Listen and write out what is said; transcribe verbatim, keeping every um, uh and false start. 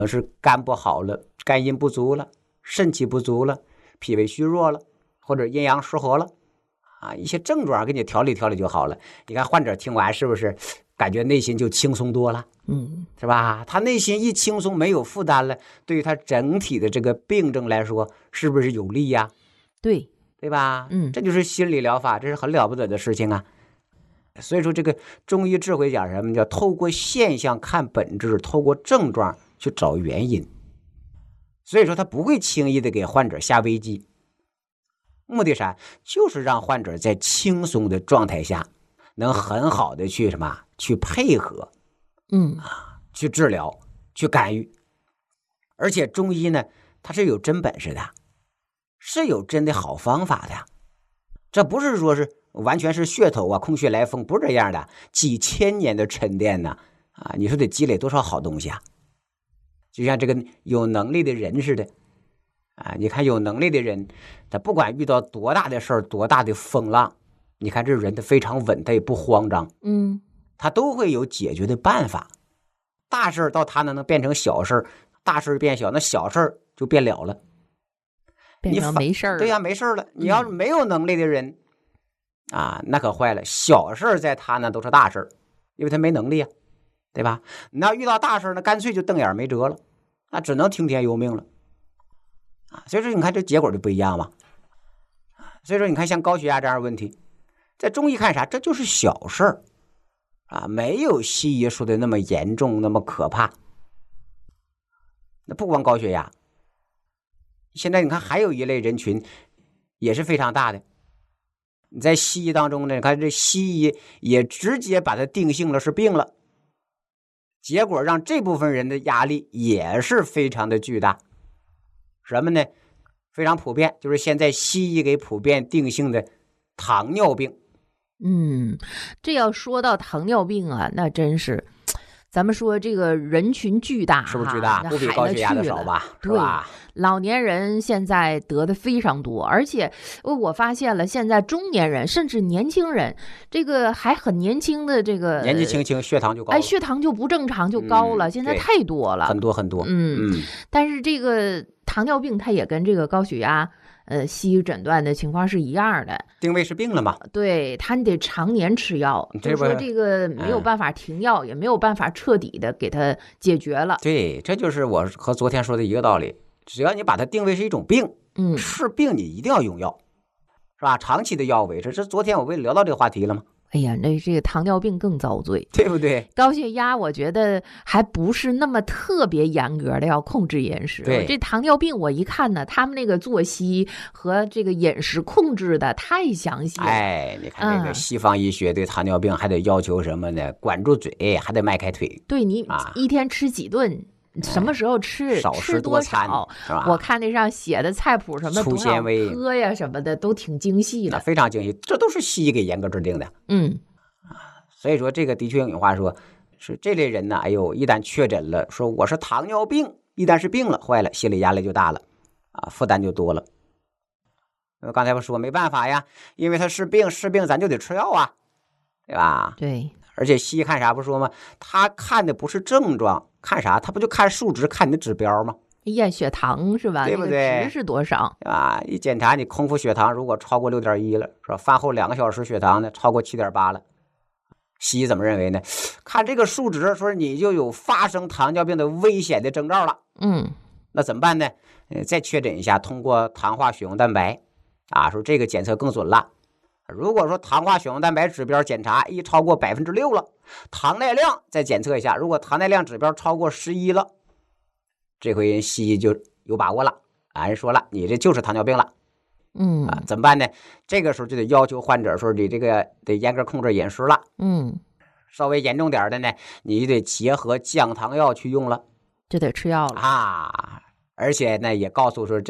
是肝不好了，肝阴不足了，肾气不足了，脾胃虚弱了，或者阴阳失和了啊，一些症状给你调理调理就好了。你看患者听完是不是感觉内心就轻松多了？ 嗯， 是吧？他内心一轻松，没有负担了，对于他整体的这个病症来说，是不是有利呀？ 对， 对吧？ 嗯， 这就是心理疗法，这是很了不得的事情啊。所以说，这个中医智慧讲什么？叫透过现象看本质，透过症状去找原因。所以说，他不会轻易的给患者下危机。目的啥？就是让患者在轻松的状态下，能很好的去什么？去配合， 嗯啊，去治疗，去干预。而且中医呢，它是有真本事的，是有真的好方法的。这不是说是完全是噱头啊，空穴来风，不是这样的。几千年的沉淀呢，啊，你说得积累多少好东西啊？就像这个有能力的人似的，啊，你看有能力的人，他不管遇到多大的事儿，多大的风浪，你看这人他非常稳，他也不慌张， 嗯， 他都会有解决的办法。大事到他呢能变成小事，大事变小，那小事就变了了。 变成没事儿。 对呀、啊，没事了。你要是没有能力的人、嗯、啊，那可坏了。小事在他呢都是大事，因为他没能力啊，对吧？你要遇到大事呢，干脆就瞪眼没辙了，那只能听天由命了啊。所以说，你看这结果就不一样嘛。所以说，你看像高血压这样的问题，在中医看啥？这就是小事儿啊，没有西医说的那么严重，那么可怕。那不光高血压。现在你看还有一类人群也是非常大的，你在西医当中呢，你看这西医也直接把它定性了是病了，结果让这部分人的压力也是非常的巨大。什么呢？非常普遍，就是现在西医给普遍定性的糖尿病。 嗯，这要说到糖尿病啊，那真是咱们说这个人群巨大， 是不是巨大？不比高血压的少吧？是吧？ 老年人现在得的非常多，而且我发现了，现在中年人甚至年轻人，这个还很年轻的这个年纪轻轻血糖就高了， 哎，血糖就不正常就高了，嗯、现在太多了， 很多很多。 嗯嗯，但是这个糖尿病它也跟这个高血压。呃，西医诊断的情况是一样的， 定位是病了嘛？ 对，他得常年吃药，就是说这个没有办法停药，嗯、也没有办法彻底的给他解决了。 对，这就是我和昨天说的一个道理。只要你把它定位是一种病， 嗯， 是病你一定要用药，是吧？长期的药维持。这昨天我不聊到这个话题了吗？ 哎呀，那这个糖尿病更遭罪， 对不对？ 高血压我觉得还不是那么特别严格的要控制饮食。 对， 这糖尿病我一看呢，他们那个作息和这个饮食控制的太详细了。 哎，你看这个西方医学对糖尿病还得要求什么呢？嗯、管住嘴，还得迈开腿。 对，你一天吃几顿？啊什么时候吃？ 少吃多少？ 是吧？ 我看那上写的菜谱什么粗纤维颗呀什么的都挺精细的， 非常精细，这都是西医给严格制定的。 嗯， 所以说这个的确有话说，是这类人呢，哎呦，一旦确诊了，说我是糖尿病，一旦是病了，坏了，心理压力就大了，啊，负担就多了。刚才我说没办法呀，因为他是病，是病咱就得吃药啊，对吧？ 对。 而且西医看啥不说吗？他看的不是症状，看啥？他不就看数值，看你的指标吗？ 验血糖是吧？ 对不对？ 那个值是多少？ 啊，一检查你空腹血糖如果超过六点一了，是吧？饭后两个小时血糖呢超过七点八了，西医怎么认为呢？看这个数值，说你就有发生糖尿病的危险的征兆了。 嗯， 那怎么办呢？呃，再确诊一下，通过糖化血红蛋白，啊，说这个检测更准了。如果说糖化血红蛋白指标检查一超过百分之六了，糖耐量再检测一下，如果糖耐量指标超过十一了，这回人西医就有把握了，啊，人说了，你这就是糖尿病了， 嗯啊，怎么办呢？这个时候就得要求患者说你这个得严格控制饮食了， 嗯， 稍微严重点的呢，你得结合降糖药去用了， 就得吃药了啊，而且呢也告诉说这。